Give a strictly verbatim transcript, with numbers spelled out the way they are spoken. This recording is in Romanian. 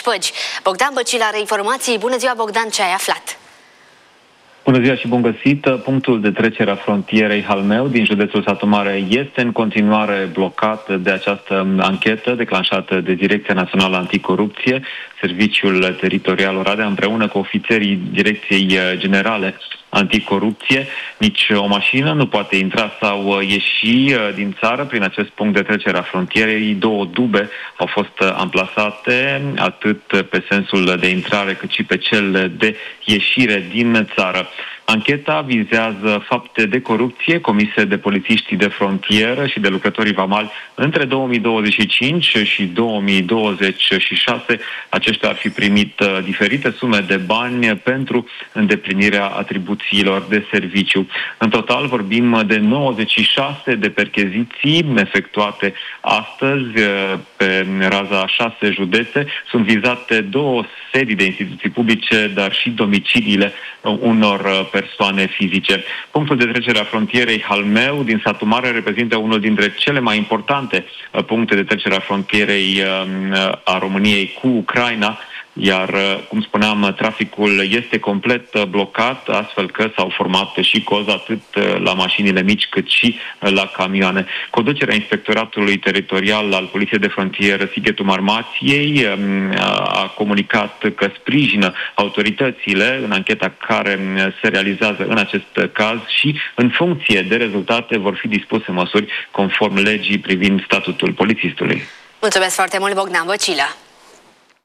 Păgi. Bogdan Băcilă are informații. Bună ziua, Bogdan, ce ai aflat? Bună ziua și bun găsit! Punctul de trecere a frontierei Halmeu din județul Satu Mare este în continuare blocat de această anchetă declanșată de Direcția Națională Anticorupție, Serviciul Teritorial Oradea, împreună cu ofițerii Direcției Generale Anticorupție. Nici o mașină nu poate intra sau ieși din țară prin acest punct de trecere a frontierei. Două dube au fost amplasate, atât pe sensul de intrare cât și pe cel de ieșire din țară. Ancheta vizează fapte de corupție comise de polițiștii de frontieră și de lucrătorii vamali între două mii douăzeci și cinci și două mii douăzeci și șase. Aceștia ar fi primit diferite sume de bani pentru îndeplinirea atribuțiilor de serviciu. În total vorbim de nouăzeci și șase de percheziții efectuate astăzi pe raza a șase județe. Sunt vizate două sedii de instituții publice, dar și domiciliile unor persoane fizice. Punctul de trecere a frontierei Halmeu din Satu Mare reprezintă unul dintre cele mai importante puncte de trecere a frontierei a României cu Ucraina, iar, cum spuneam, traficul este complet blocat, astfel că s-au format și cozi atât la mașinile mici cât și la camioane. Conducerea Inspectoratului Teritorial al Poliției de Frontieră Sighetul Marmației a comunicat că sprijină autoritățile în ancheta care se realizează în acest caz și, în funcție de rezultate, vor fi dispuse măsuri conform legii privind statutul polițistului. Mulțumesc foarte mult, Bogdan Băcilă!